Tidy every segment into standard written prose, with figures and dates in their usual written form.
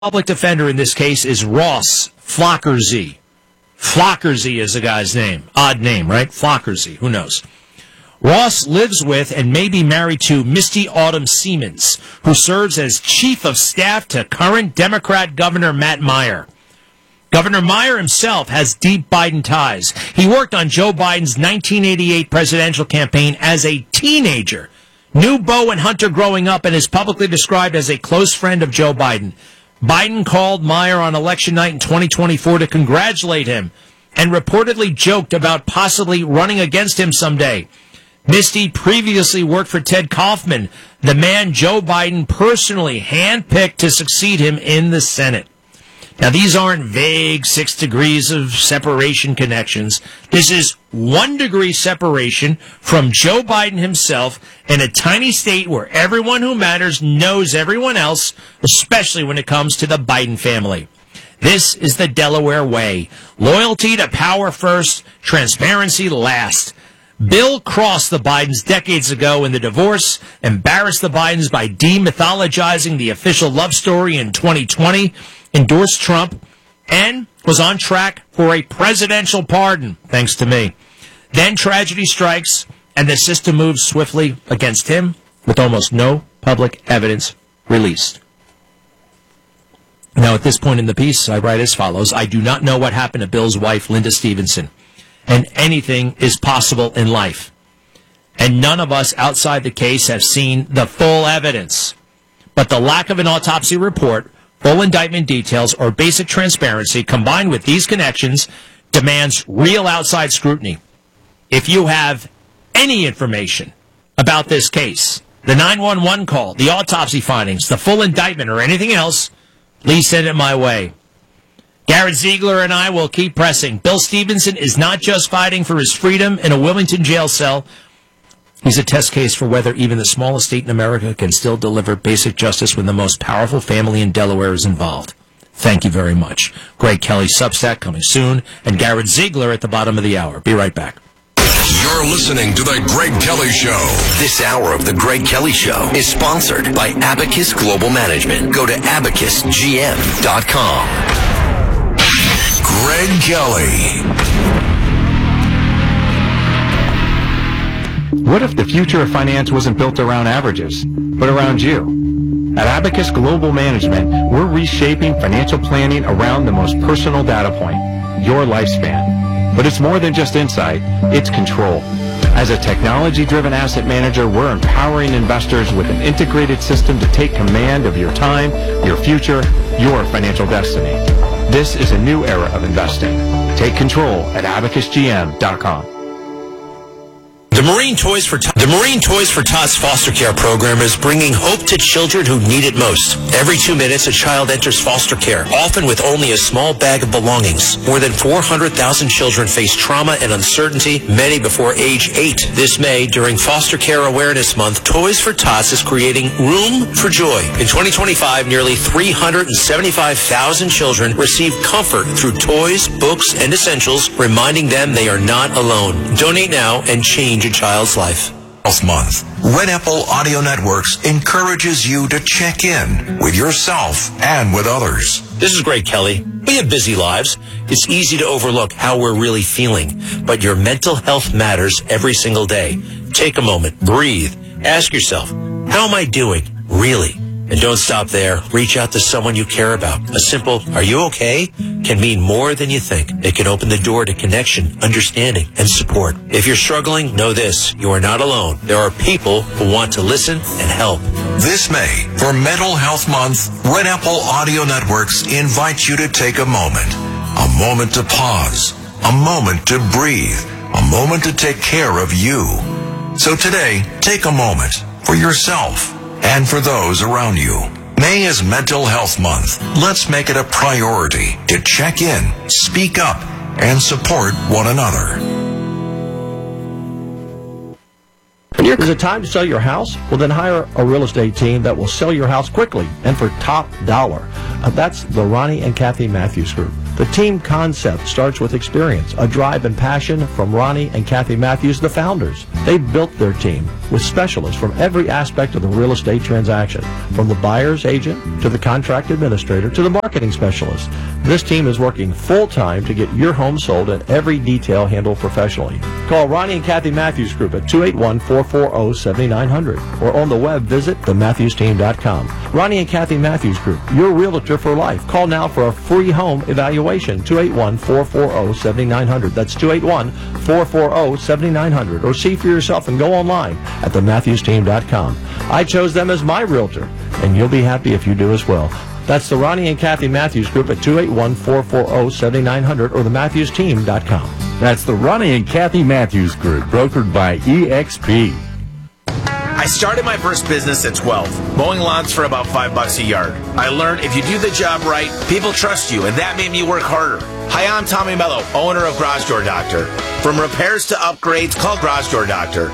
Public defender in this case is Ross Flockersy. Flockersy is the guy's name. Odd name, right? Flockersy. Who knows? Ross lives with and may be married to Misty Autumn Siemens, who serves as chief of staff to current Democrat Governor Matt Meyer. Governor Meyer himself has deep Biden ties. He worked on Joe Biden's 1988 presidential campaign as a teenager, knew Bo and Hunter growing up, and is publicly described as a close friend of Joe Biden. Biden called Meyer on election night in 2024 to congratulate him and reportedly joked about possibly running against him someday. Misty previously worked for Ted Kaufman, the man Joe Biden personally handpicked to succeed him in the Senate. Now, these aren't vague 6 degrees of separation connections. This is 1 degree separation from Joe Biden himself in a tiny state where everyone who matters knows everyone else, especially when it comes to the Biden family. This is the Delaware way. Loyalty to power first, transparency last. Bill crossed the Bidens decades ago in the divorce, embarrassed the Bidens by demythologizing the official love story in 2020, endorsed Trump, and was on track for a presidential pardon, thanks to me. Then tragedy strikes, and the system moves swiftly against him with almost no public evidence released. Now, at this point in the piece, I write as follows. I do not know what happened to Bill's wife, Linda Stevenson, and anything is possible in life. And none of us outside the case have seen the full evidence. But the lack of an autopsy report, full indictment details, or basic transparency combined with these connections demands real outside scrutiny. If you have any information about this case, the 911 call, the autopsy findings, the full indictment, or anything else, please send it my way. Garrett Ziegler and I will keep pressing. Bill Stevenson is not just fighting for his freedom in a Wilmington jail cell. He's a test case for whether even the smallest state in America can still deliver basic justice when the most powerful family in Delaware is involved. Thank you very much. Greg Kelly Substack coming soon, and Garrett Ziegler at the bottom of the hour. Be right back. You're listening to The Greg Kelly Show. This hour of The Greg Kelly Show is sponsored by Abacus Global Management. Go to abacusgm.com. Greg Kelly. What if the future of finance wasn't built around averages, but around you? At Abacus Global Management, we're reshaping financial planning around the most personal data point, your lifespan. But it's more than just insight, it's control. As a technology-driven asset manager, we're empowering investors with an integrated system to take command of your time, your future, your financial destiny. This is a new era of investing. Take control at abacusgm.com. The Marine Toys for Tots foster care program is bringing hope to children who need it most. Every 2 minutes, a child enters foster care, often with only a small bag of belongings. More than 400,000 children face trauma and uncertainty, many before age 8. This May, during Foster Care Awareness Month, Toys for Tots is creating Room for Joy. In 2025, nearly 375,000 children receive comfort through toys, books, and essentials, reminding them they are not alone. Donate now and change a child's life. Health Month. Red Apple Audio Networks encourages you to check in with yourself and with others. This is Greg Kelly. We have busy lives. It's easy to overlook how we're really feeling, but your mental health matters every single day. Take a moment, breathe, ask yourself, how am I doing, really? And don't stop there. Reach out to someone you care about. A simple, are you okay? Can mean more than you think. It can open the door to connection, understanding, and support. If you're struggling, know this. You are not alone. There are people who want to listen and help. This May, for Mental Health Month, Red Apple Audio Networks invites you to take a moment to pause, a moment to breathe, a moment to take care of you. So today, take a moment for yourself and for those around you. May is Mental Health Month. Let's make it a priority to check in, speak up, and support one another. Is it time to sell your house? Well, then hire a real estate team that will sell your house quickly and for top dollar. That's the Ronnie and Kathy Matthews Group. The team concept starts with experience, a drive and passion from Ronnie and Kathy Matthews, the founders. They built their team with specialists from every aspect of the real estate transaction, from the buyer's agent to the contract administrator to the marketing specialist. This team is working full-time to get your home sold and every detail handled professionally. Call Ronnie and Kathy Matthews Group at 281-440-7900 or on the web visit thematthewsteam.com. Ronnie and Kathy Matthews Group, your realtor for life. Call now for a free home evaluation, 281-440-7900. That's 281-440-7900. Or see for yourself and go online at thematthewsteam.com. I chose them as my realtor, and you'll be happy if you do as well. That's the Ronnie and Kathy Matthews Group at 281-440-7900 or thematthewsteam.com. That's the Ronnie and Kathy Matthews Group, brokered by EXP. I started my first business at 12, mowing lawns for about $5 a yard. I learned if you do the job right, people trust you, and that made me work harder. Hi, I'm Tommy Mello, owner of Garage Door Doctor. From repairs to upgrades, call Garage Door Doctor.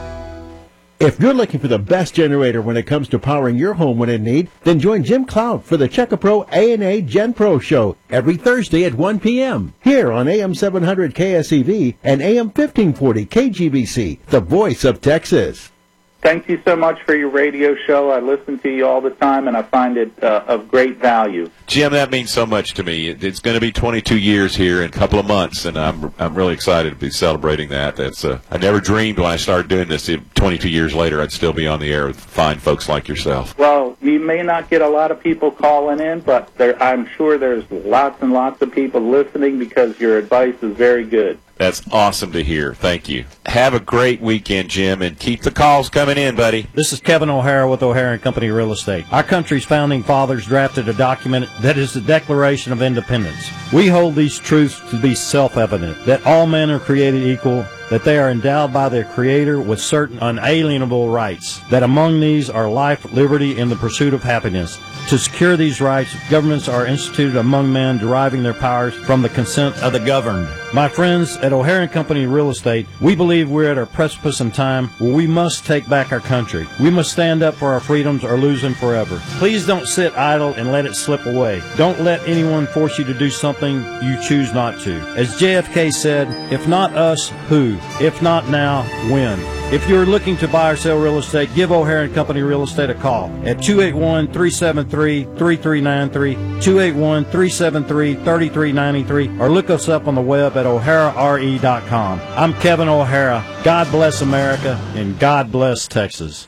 If you're looking for the best generator when it comes to powering your home when in need, then join Jim Cloud for the Checkapro A&A Gen Pro Show every Thursday at 1 p.m. here on AM 700 KSEV and AM 1540 KGBC, the voice of Texas. Thank you so much for your radio show. I listen to you all the time, and I find it of great value. Jim, that means so much to me. It's going to be 22 years here in a couple of months, and I'm really excited to be celebrating that. I never dreamed when I started doing this, 22 years later, I'd still be on the air with fine folks like yourself. Well, you may not get a lot of people calling in, but I'm sure there's lots and lots of people listening because your advice is very good. That's awesome to hear. Thank you. Have a great weekend, Jim, and keep the calls coming in, buddy. This is Kevin O'Hara with O'Hara & Company Real Estate. Our country's founding fathers drafted a document that is the Declaration of Independence. We hold these truths to be self-evident, that all men are created equal, that they are endowed by their Creator with certain unalienable rights, that among these are life, liberty, and the pursuit of happiness. To secure these rights, governments are instituted among men, deriving their powers from the consent of the governed. My friends at O'Hara & Company Real Estate, we believe we're at a precipice in time where we must take back our country. We must stand up for our freedoms or lose them forever. Please don't sit idle and let it slip away. Don't let anyone force you to do something you choose not to. As JFK said, if not us, who? If not now, when? If you're looking to buy or sell real estate, give O'Hara & Company Real Estate a call at 281-373-3393, 281-373-3393, or look us up on the web at o'harare.com. I'm Kevin O'Hara. God bless America, and God bless Texas.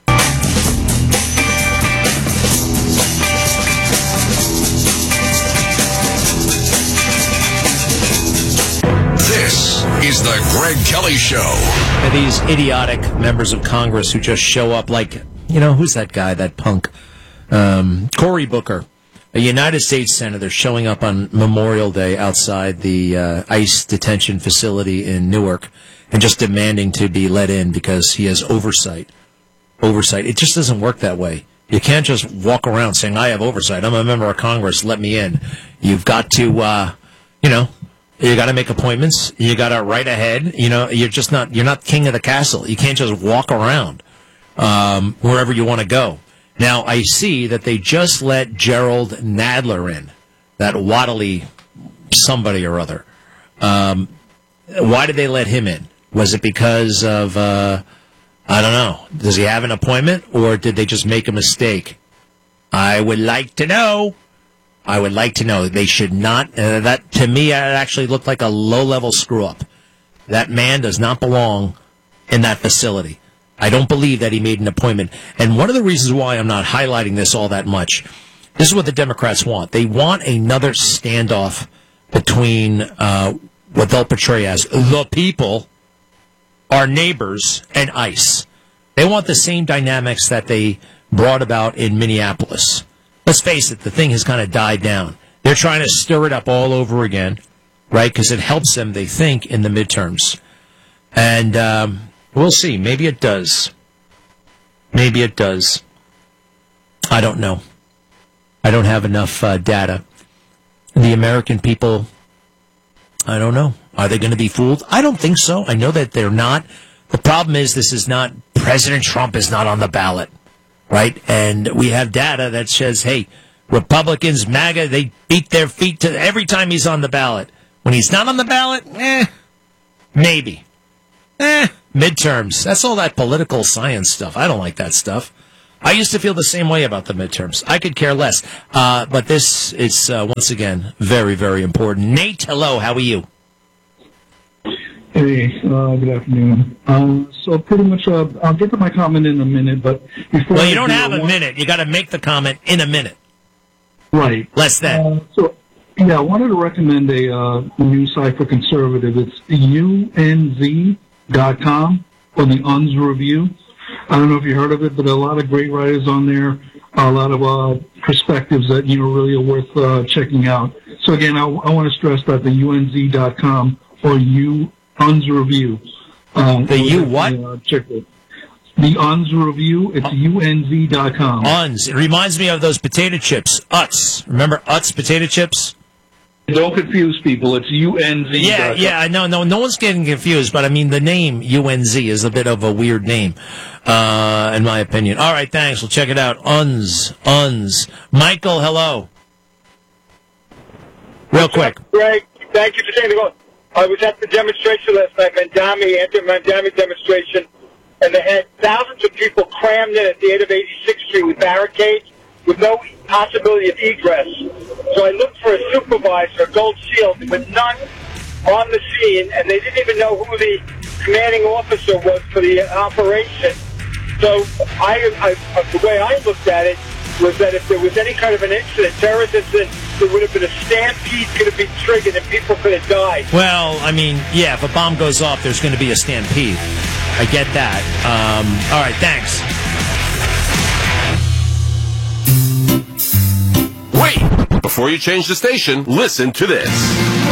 This is the Greg Kelly Show. These idiotic members of Congress who just show up like, who's that guy, that punk? Cory Booker, a United States Senator showing up on Memorial Day outside the ICE detention facility in Newark and just demanding to be let in because he has oversight. It just doesn't work that way. You can't just walk around saying, I have oversight. I'm a member of Congress. Let me in. You've got to, you got to make appointments. You got to write ahead. You're not king of the castle. You can't just walk around wherever you want to go. Now, I see that they just let Gerald Nadler in, that Waddley somebody or other. Why did they let him in? Was it because of, I don't know, does he have an appointment, or did they just make a mistake? I would like to know. They should not. That, to me, it actually looked like a low-level screw-up. That man does not belong in that facility. I don't believe that he made an appointment. And one of the reasons why I'm not highlighting this all that much, this is what the Democrats want. They want another standoff between what they'll portray as the people, our neighbors, and ICE. They want the same dynamics that they brought about in Minneapolis. Let's face it, the thing has kind of died down. They're trying to stir it up all over again, right, because it helps them, they think, in the midterms. And we'll see. Maybe it does. I don't know. I don't have enough data. The American people, I don't know. Are they going to be fooled? I don't think so. I know that they're not. The problem is President Trump is not on the ballot, right? And we have data that says, hey, Republicans, MAGA, they beat their feet to every time he's on the ballot. When he's not on the ballot, maybe. Midterms. That's all that political science stuff. I don't like that stuff. I used to feel the same way about the midterms. I could care less. But this is, once again, very, very important. Nate, hello. How are you? Hey, good afternoon. So pretty much, I'll get to my comment in a minute, but before you don't have a minute. You got to make the comment in a minute. Right. Less than. I wanted to recommend a new site for conservative. It's unz.com, or the UNZ Review. I don't know if you heard of it, but a lot of great writers on there, a lot of perspectives that really are worth checking out. So again, I want to stress that the unz.com or UNZ Review. The U what? Check it. The UNZ Review, it's unz.com. UNZ. It reminds me of those potato chips. Utz. Remember Utz potato chips? Don't confuse people. It's UNZ. Yeah, I know. No one's getting confused, but I mean, the name UNZ is a bit of a weird name, in my opinion. All right, thanks. We'll check it out. UNZ. Michael, hello. Real quick. Greg, thank you for taking the call. I was at the demonstration last night, anti-Mandami demonstration, and they had thousands of people crammed in at the end of 86th Street with barricades with no possibility of egress. So I looked for a supervisor, a gold shield, with none on the scene, and they didn't even know who the commanding officer was for the operation. So the way I looked at it was that if there was any kind of an incident, terrorist incident, there would have been a stampede could have been triggered and people could have died. Well, I mean, yeah, if a bomb goes off, there's going to be a stampede. I get that. All right, thanks. Wait! Before you change the station, listen to this.